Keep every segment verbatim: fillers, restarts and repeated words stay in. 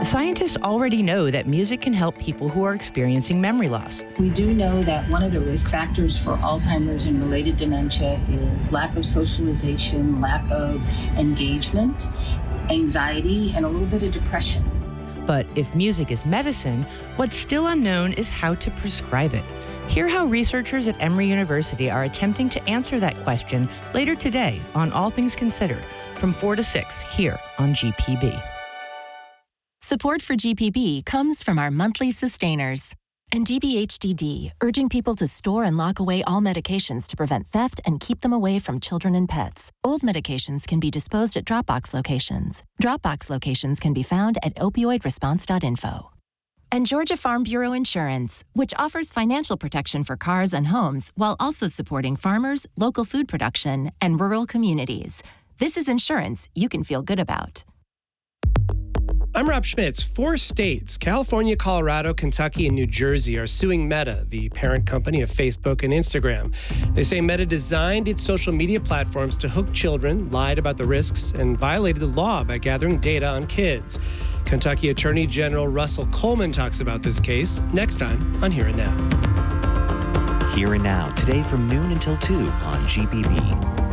Scientists already know that music can help people who are experiencing memory loss. We do know that one of the risk factors for Alzheimer's and related dementia is lack of socialization, lack of engagement, anxiety, and a little bit of depression. But if music is medicine, what's still unknown is how to prescribe it. Hear how researchers at Emory University are attempting to answer that question later today on All Things Considered from four to six here on G P B. Support for G P B comes from our monthly sustainers and D B H D D, urging people to store and lock away all medications to prevent theft and keep them away from children and pets. Old medications can be disposed at Dropbox locations. Dropbox locations can be found at opioid response dot info. And Georgia Farm Bureau Insurance, which offers financial protection for cars and homes while also supporting farmers, local food production, and rural communities. This is insurance you can feel good about. I'm Rob Schmitz. Four states, California, Colorado, Kentucky, and New Jersey, are suing Meta, the parent company of Facebook and Instagram. They say Meta designed its social media platforms to hook children, lied about the risks, and violated the law by gathering data on kids. Kentucky Attorney General Russell Coleman talks about this case next time on Here and Now. Here and Now, today from noon until two on G P B.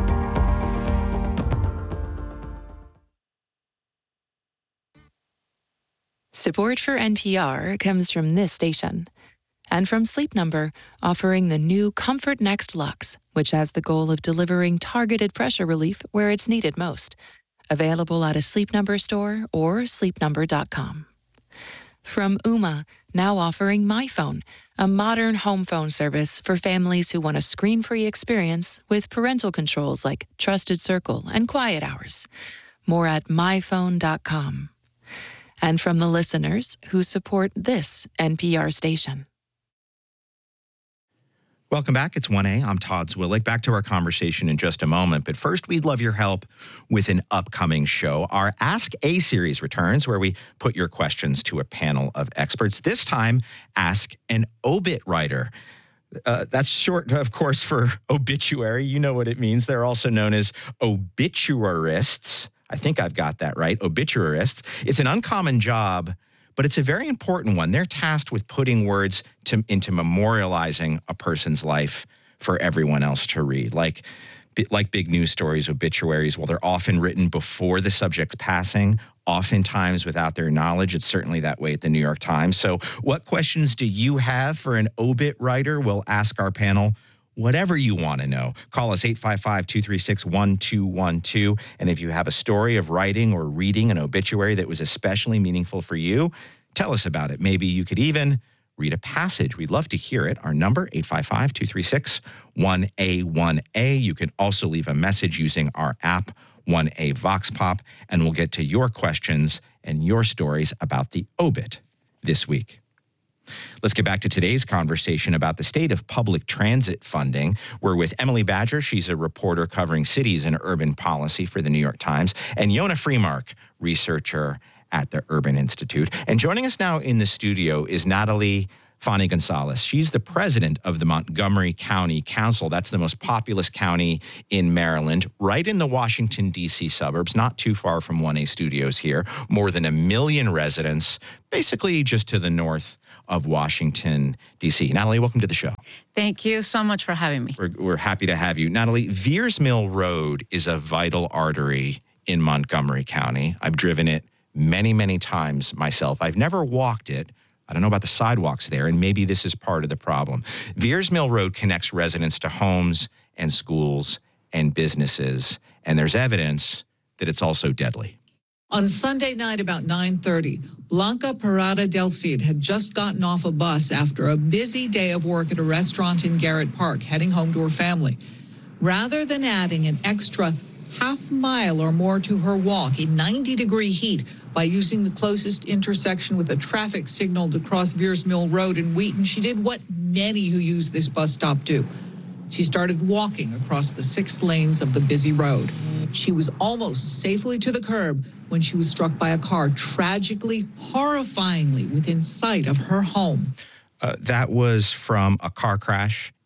Support for N P R comes from this station and from Sleep Number, offering the new Comfort Next Luxe, which has the goal of delivering targeted pressure relief where it's needed most. Available at a Sleep Number store or sleep number dot com. From Ooma, now offering MyPhone, a modern home phone service for families who want a screen-free experience with parental controls like Trusted Circle and Quiet Hours. More at my phone dot com. And from the listeners who support this N P R station. Welcome back. It's one A. I'm Todd Zwillich. Back to our conversation in just a moment. But first, we'd love your help with an upcoming show. Our Ask A series returns, where we put your questions to a panel of experts. This time, ask an obit writer. Uh, that's short, of course, for obituary. You know what it means. They're also known as obituarists. I think I've got that right, obituarists. It's an uncommon job, but it's a very important one. They're tasked with putting words to, into memorializing a person's life for everyone else to read. Like, like big news stories, obituaries, well, they're often written before the subject's passing, oftentimes without their knowledge. It's certainly that way at the New York Times. So what questions do you have for an obit writer? We'll ask our panel whatever you want to know. Call us eight five five, two three six, one two one two. And if you have a story of writing or reading an obituary that was especially meaningful for you, tell us about it. Maybe you could even read a passage. We'd love to hear it. Our number, eight five five, two three six, one A one A. You can also leave a message using our app, one A Vox Pop, and we'll get to your questions and your stories about the obit this week. Let's get back to today's conversation about the state of public transit funding. We're with Emily Badger. She's a reporter covering cities and urban policy for the New York Times, and Yonah Freemark, researcher at the Urban Institute. And joining us now in the studio is Natalie Fani Gonzalez. She's the president of the Montgomery County Council. That's the most populous county in Maryland, right in the Washington, D C suburbs, not too far from one A Studios here. More than a million residents, basically just to the north of Washington, D C. Natalie, welcome to the show. Thank you so much for having me. We're, we're happy to have you. Natalie, Veers Mill Road is a vital artery in Montgomery County. I've driven it many, many times myself. I've never walked it. I don't know about the sidewalks there, and maybe this is part of the problem. Veers Mill Road connects residents to homes and schools and businesses, and there's evidence that it's also deadly. On Sunday night about nine thirty, Blanca Parada del Cid had just gotten off a bus after a busy day of work at a restaurant in Garrett Park, heading home to her family. Rather than adding an extra half mile or more to her walk in ninety degree heat by using the closest intersection with a traffic signal to cross Veers Mill Road in Wheaton, she did what many who use this bus stop do. She started walking across the six lanes of the busy road. She was almost safely to the curb when she was struck by a car, tragically, horrifyingly within sight of her home. Uh, that was from a car crash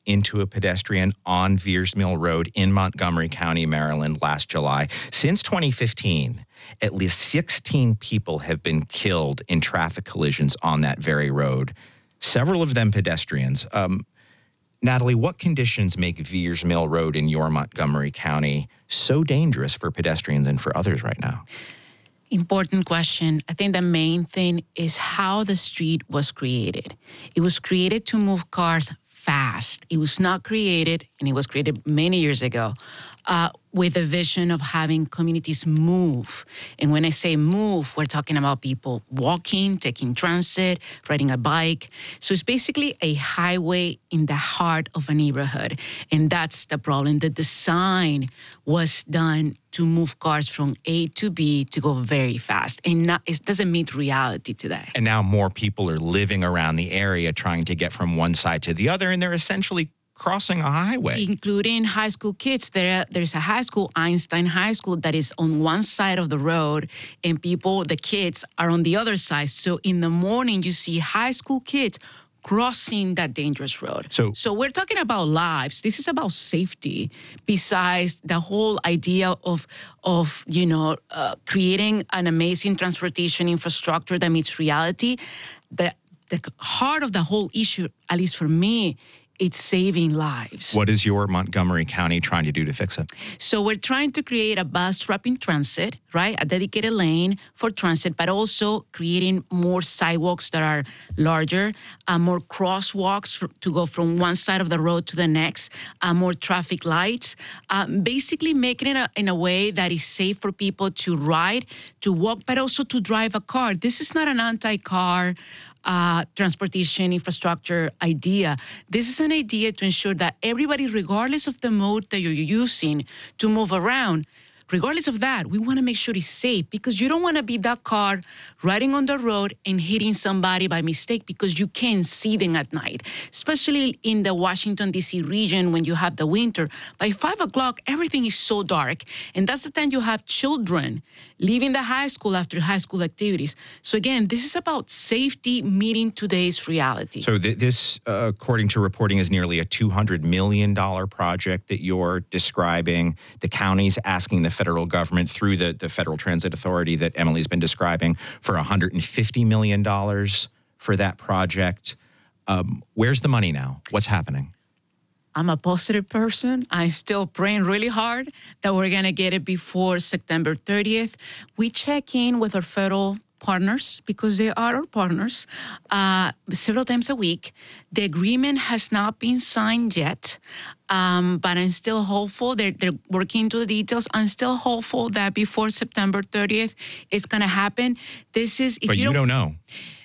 into a pedestrian on Veers Mill Road in Montgomery County, Maryland last July. Since twenty fifteen, at least sixteen people have been killed in traffic collisions on that very road, several of them pedestrians. Um, Natalie, what conditions make Veers Mill Road in your Montgomery County so dangerous for pedestrians and for others right now? Important question. I think the main thing is how the street was created. It was created to move cars fast. It was not created, and it was created many years ago, uh, with a vision of having communities move. And when I say move, we're talking about people walking, taking transit, riding a bike. So it's basically a highway in the heart of a neighborhood. And that's the problem. The design was done to move cars from A to B to go very fast. And not, it doesn't meet reality today. And now more people are living around the area trying to get from one side to the other, and they're essentially crossing a highway. Including high school kids. There, there's a high school, Einstein High School, that is on one side of the road, and people, the kids, are on the other side. So in the morning, you see high school kids crossing that dangerous road. So, so we're talking about lives. This is about safety. Besides the whole idea of, of you know, uh, creating an amazing transportation infrastructure that meets reality, the, the heart of the whole issue, at least for me, it's saving lives. What is your Montgomery County trying to do to fix it? So we're trying to create a bus rapid transit, right? A dedicated lane for transit, but also creating more sidewalks that are larger, uh, more crosswalks for, to go from one side of the road to the next, uh, more traffic lights, uh, basically making it a, in a way that is safe for people to ride, to walk, but also to drive a car. This is not an anti-car Uh, transportation infrastructure idea. This is an idea to ensure that everybody, regardless of the mode that you're using to move around, regardless of that, we want to make sure it's safe, because you don't want to be that car riding on the road and hitting somebody by mistake because you can't see them at night, especially in the Washington, D C region when you have the winter. By five o'clock, everything is so dark, and that's the time you have children leaving the high school after high school activities. So again, this is about safety meeting today's reality. So th- this, uh, according to reporting, is nearly a two hundred million dollars project that you're describing. The county's asking the federal government through the, the Federal Transit Authority that Emily's been describing for one hundred fifty million dollars for that project. Um, where's the money now? What's happening? I'm a positive person. I'm still praying really hard that we're going to get it before September thirtieth. We check in with our federal partners, because they are our partners, uh, several times a week. The agreement has not been signed yet, um, but I'm still hopeful. They're, they're working into the details. I'm still hopeful that before September thirtieth, it's going to happen. This is... If but you, you don't, don't know.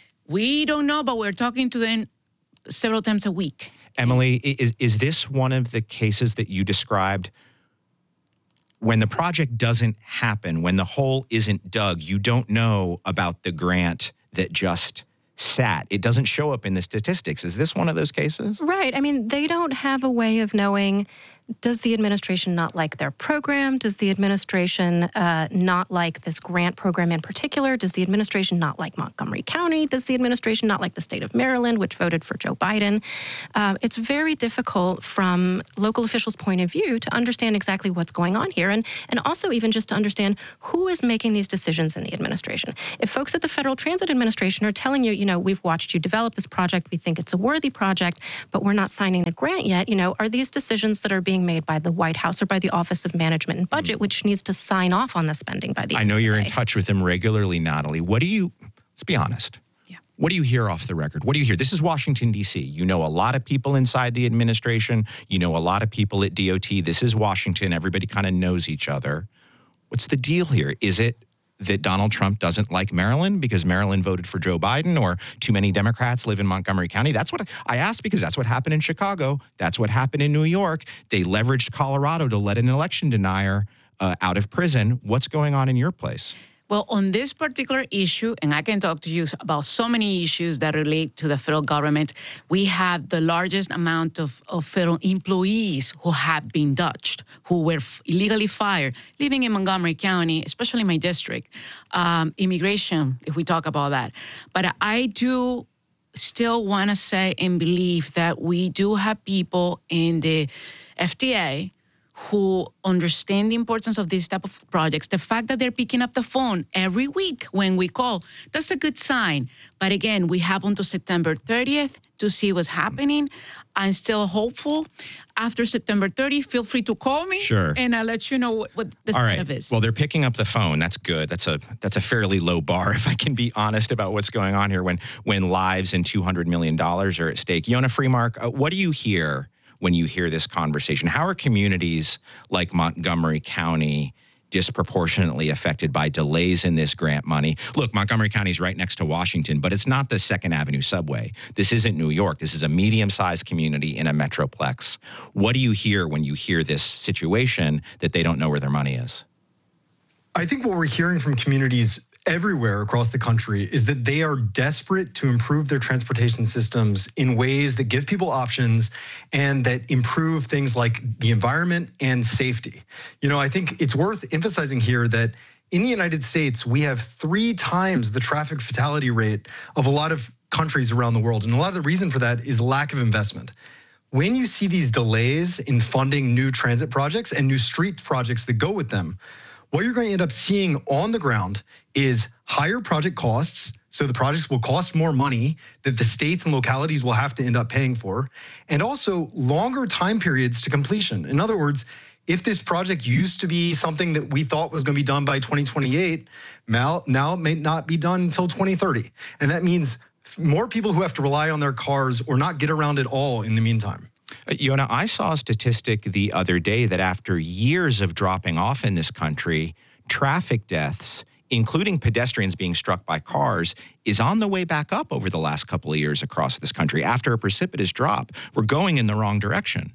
We don't know, but we're talking to them several times a week. Emily, is is this one of the cases that you described? When the project doesn't happen, when the hole isn't dug, you don't know about the grant that just sat. It doesn't show up in the statistics. Is this one of those cases? Right. I mean, they don't have a way of knowing, does the administration not like their program? Does the administration uh, not like this grant program in particular? Does the administration not like Montgomery County? Does the administration not like the state of Maryland, which voted for Joe Biden? Uh, it's very difficult from local officials' point of view to understand exactly what's going on here, and, and also even just to understand who is making these decisions in the administration. If folks at the Federal Transit Administration are telling you, you know, we've watched you develop this project, we think it's a worthy project, but we're not signing the grant yet, you know, are these decisions that are being made by the White House or by the Office of Management and Budget, mm. which needs to sign off on the spending by the I end know of the you're day. in touch with them regularly, Natalie. What do you, let's be honest. Yeah. What do you hear off the record? What do you hear? This is Washington, D C. You know a lot of people inside the administration. You know a lot of people at D O T. This is Washington. Everybody kind of knows each other. What's the deal here? Is it that Donald Trump doesn't like Maryland because Maryland voted for Joe Biden, or too many Democrats live in Montgomery County? That's what I asked, because that's what happened in Chicago. That's what happened in New York. They leveraged Colorado to let an election denier uh, out of prison. What's going on in your place? Well, on this particular issue, and I can talk to you about so many issues that relate to the federal government, we have the largest amount of, of federal employees who have been dodged, who were f- illegally fired, living in Montgomery County, especially my district. Um, immigration, if we talk about that. But I do still want to say and believe that we do have people in the F D A who understand the importance of these type of projects. The fact that they're picking up the phone every week when we call, that's a good sign. But again, we have until September thirtieth to see what's happening. I'm still hopeful. After September thirtieth, feel free to call me. Sure. And I'll let you know what, what the All status right. is. Well, they're picking up the phone. That's good. That's a that's a fairly low bar, if I can be honest about what's going on here when when lives and two hundred million dollars are at stake. Yonah Freemark, uh, what do you hear when you hear this conversation? How are communities like Montgomery County disproportionately affected by delays in this grant money? Look, Montgomery County is right next to Washington, but it's not the Second Avenue subway. This isn't New York. This is a medium-sized community in a metroplex. What do you hear when you hear this situation that they don't know where their money is? I think what we're hearing from communities everywhere across the country is that they are desperate to improve their transportation systems in ways that give people options and that improve things like the environment and safety. You know, I think it's worth emphasizing here that in the United States, we have three times the traffic fatality rate of a lot of countries around the world. And a lot of the reason for that is lack of investment. When you see these delays in funding new transit projects and new street projects that go with them, what you're going to end up seeing on the ground is higher project costs. So the projects will cost more money that the states and localities will have to end up paying for, and also longer time periods to completion. In other words, if this project used to be something that we thought was going to be done by twenty twenty-eight, now, now it may not be done until twenty thirty. And that means more people who have to rely on their cars or not get around at all in the meantime. Uh, Yonah, I saw a statistic the other day that after years of dropping off in this country, traffic deaths, including pedestrians being struck by cars, is on the way back up over the last couple of years across this country. After a precipitous drop, we're going in the wrong direction.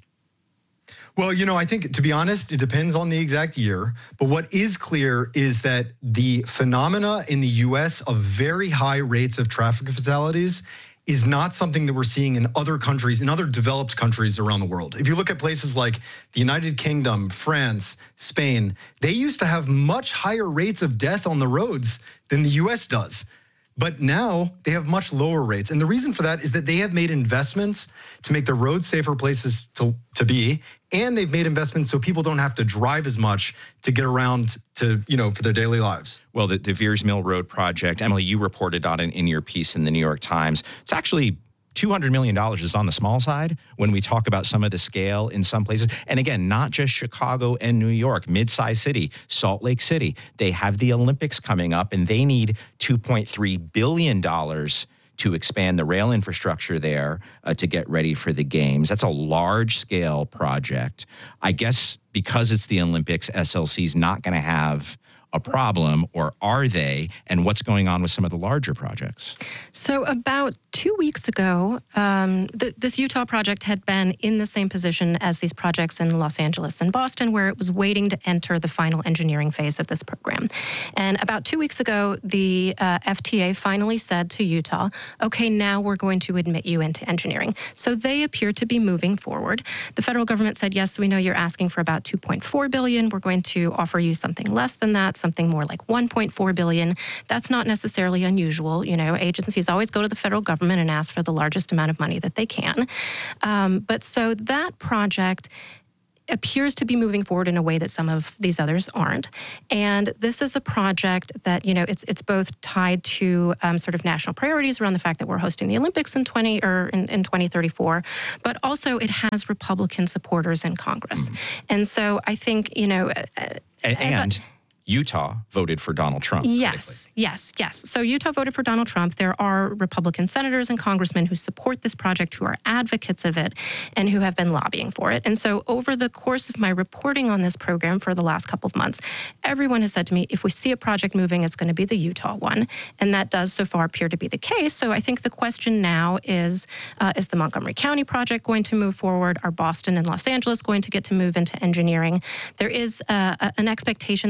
Well, you know, I think, to be honest, it depends on the exact year. But what is clear is that the phenomena in the U S of very high rates of traffic fatalities is not something that we're seeing in other countries, in other developed countries around the world. If you look at places like the United Kingdom, France, Spain, they used to have much higher rates of death on the roads than the U S does. But now they have much lower rates. And the reason for that is that they have made investments to make the roads safer places to, to be, and they've made investments so people don't have to drive as much to get around to, you know, for their daily lives. Well, the, the Veers Mill Road project, Emily, you reported on it in your piece in the New York Times. It's actually two hundred million dollars is on the small side when we talk about some of the scale in some places. And again, not just Chicago and New York, mid-sized city, Salt Lake City. They have the Olympics coming up, and they need two point three billion dollars to expand the rail infrastructure there uh, to get ready for the games. That's a large-scale project. I guess because it's the Olympics, S L C's not going to have a problem, or are they? And what's going on with some of the larger projects? So about two weeks ago, um, th- this Utah project had been in the same position as these projects in Los Angeles and Boston, where it was waiting to enter the final engineering phase of this program. And about two weeks ago, the uh, F T A finally said to Utah, okay, now we're going to admit you into engineering. So they appear to be moving forward. The federal government said, yes, we know you're asking for about two point four billion dollars. We're going to offer you something less than that, something more like one point four billion dollars. That's not necessarily unusual. You know, agencies always go to the federal government and ask for the largest amount of money that they can. Um, but so that project appears to be moving forward in a way that some of these others aren't. And this is a project that, you know, it's it's both tied to um, sort of national priorities around the fact that we're hosting the Olympics in twenty or in, in twenty thirty-four, but also it has Republican supporters in Congress. Mm. And so I think, you know, uh, and. and Utah voted for Donald Trump. Yes, yes, yes. So Utah voted for Donald Trump. There are Republican senators and congressmen who support this project, who are advocates of it, and who have been lobbying for it. And so over the course of my reporting on this program for the last couple of months, everyone has said to me, if we see a project moving, it's going to be the Utah one. And that does so far appear to be the case. So I think the question now is, uh, is the Montgomery County project going to move forward? Are Boston and Los Angeles going to get to move into engineering? There is uh, an expectation that there is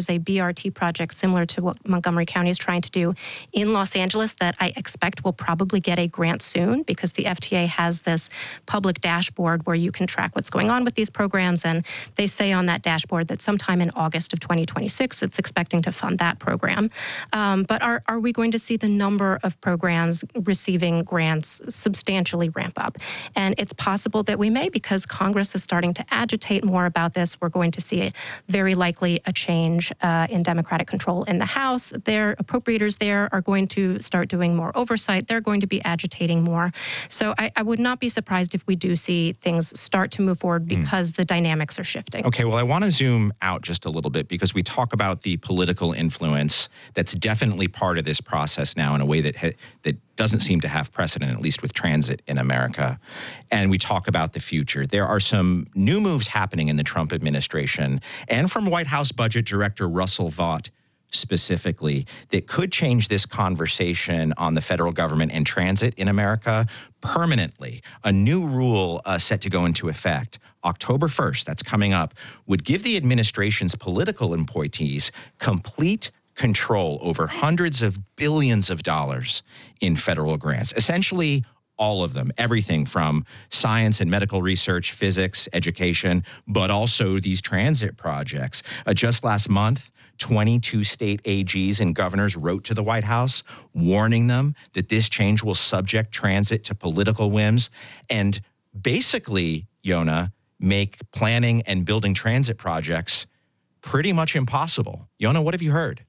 a B R T project similar to what Montgomery County is trying to do in Los Angeles that I expect will probably get a grant soon, because the F T A has this public dashboard where you can track what's going on with these programs. And they say on that dashboard that sometime in August of twenty twenty-six, it's expecting to fund that program. Um, but are, are we going to see the number of programs receiving grants substantially ramp up? And it's possible that we may, because Congress is starting to agitate more about this. We're going to see a, very likely a change uh, in Democratic control in the House. Their appropriators there are going to start doing more oversight. They're going to be agitating more. So I, I would not be surprised if we do see things start to move forward because mm. the dynamics are shifting. Okay, well, I want to zoom out just a little bit, because we talk about the political influence that's definitely part of this process now in a way that ha- that doesn't seem to have precedent, at least with transit in America. And we talk about the future. There are some new moves happening in the Trump administration and from White House Budget Director Russell Vought specifically that could change this conversation on the federal government and transit in America permanently. A new rule uh, set to go into effect October first, that's coming up, would give the administration's political appointees complete control over hundreds of billions of dollars in federal grants. Essentially, all of them, everything from science and medical research, physics, education, but also these transit projects. Uh, just last month, twenty-two state A Gs and governors wrote to the White House warning them that this change will subject transit to political whims and basically, Yonah, make planning and building transit projects pretty much impossible. Yonah, what have you heard?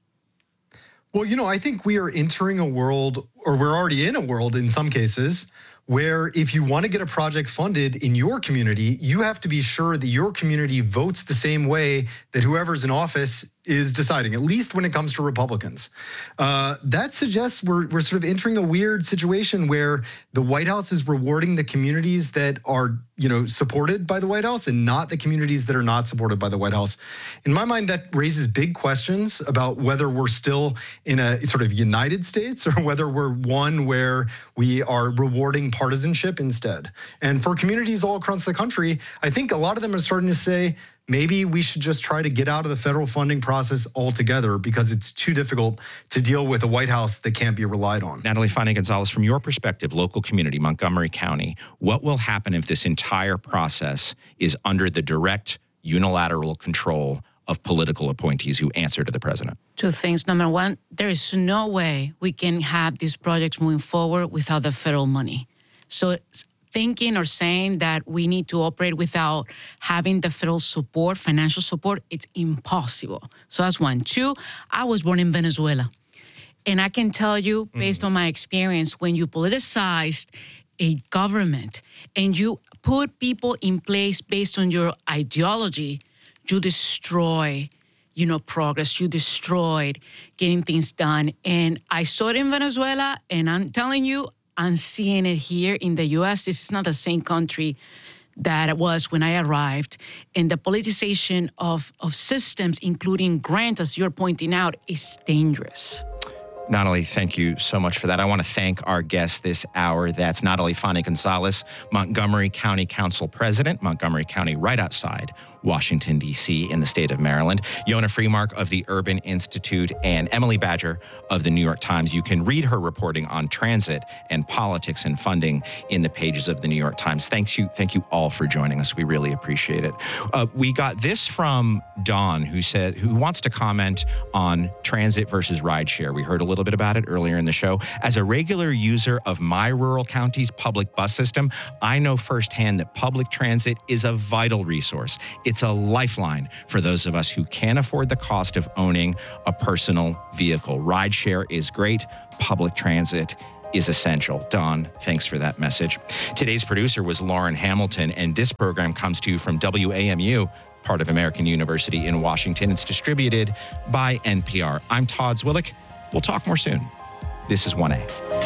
Well, you know, I think we are entering a world, or we're already in a world in some cases, where if you want to get a project funded in your community, you have to be sure that your community votes the same way that whoever's in office is deciding, at least when it comes to Republicans. Uh, that suggests we're, we're sort of entering a weird situation where the White House is rewarding the communities that are, you know, supported by the White House and not the communities that are not supported by the White House. In my mind, that raises big questions about whether we're still in a sort of United States or whether we're one where we are rewarding partisanship instead. And for communities all across the country, I think a lot of them are starting to say, maybe we should just try to get out of the federal funding process altogether because it's too difficult to deal with a White House that can't be relied on. Natalie Fani-Gonzalez, from your perspective, local community, Montgomery County, what will happen if this entire process is under the direct unilateral control of political appointees who answer to the president? Two things. Number one, there is no way we can have these projects moving forward without the federal money. So it's thinking or saying that we need to operate without having the federal support, financial support, it's impossible. So that's one. Two, I was born in Venezuela. And I can tell you, based mm. on my experience, when you politicized a government and you put people in place based on your ideology, you destroy, you know, progress. You destroyed getting things done. And I saw it in Venezuela, and I'm telling you, I'm seeing it here in the U S. This is not the same country that it was when I arrived. And the politicization of, of systems, including grants, as you're pointing out, is dangerous. Natalie, thank you so much for that. I want to thank our guest this hour. That's Natalie Fani-Gonzalez, Montgomery County Council President, Montgomery County right outside Washington, D C in the state of Maryland, Yonah Freemark of the Urban Institute, and Emily Badger of the New York Times. You can read her reporting on transit and politics and funding in the pages of the New York Times. Thanks you, thank you all for joining us. We really appreciate it. Uh, we got this from Dawn, who said, who wants to comment on transit versus rideshare. We heard a little bit about it earlier in the show. As a regular user of my rural county's public bus system, I know firsthand that public transit is a vital resource. It's a lifeline for those of us who can't afford the cost of owning a personal vehicle. Rideshare is great. Public transit is essential. Dawn, thanks for that message. Today's producer was Lauren Hamilton, and this program comes to you from W A M U, part of American University in Washington. It's distributed by N P R. I'm Todd Zwillich. We'll talk more soon. This is one A.